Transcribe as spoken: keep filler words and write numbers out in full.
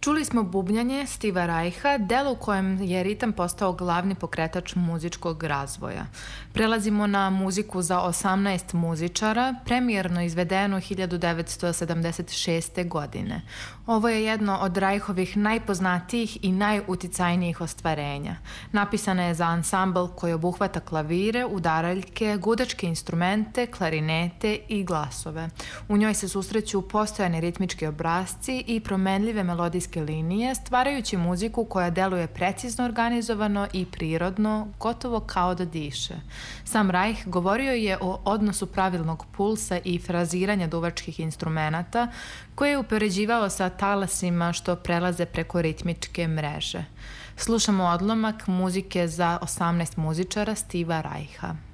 Čuli smo bubnjanje Steva Reicha, delo u kojem je ritam postao glavni pokretač muzičkog razvoja. Prelazimo na muziku za osamnaest muzičara, premijerno izvedeno hiljadu devetsto sedamdeset šeste. godine. Ovo je jedno od Reichovih najpoznatijih i najuticajnijih ostvarenja. Napisana je za ansambl koji obuhvata klavire, udaraljke, gudačke instrumente, klarinete i glasove. U njoj se susreću postojani ritmički obrasci i promenljive melodijske linije, stvarajući muziku koja deluje precizno organizovano i prirodno, gotovo kao da diše. Sam Reich govorio je o odnosu pravilnog pulsa i fraziranja duvačkih instrumenata, koje je upoređivao sa talasima što prelaze preko ritmičke mreže. Slušamo odlomak muzike za osamnaest muzičara Steva Reicha.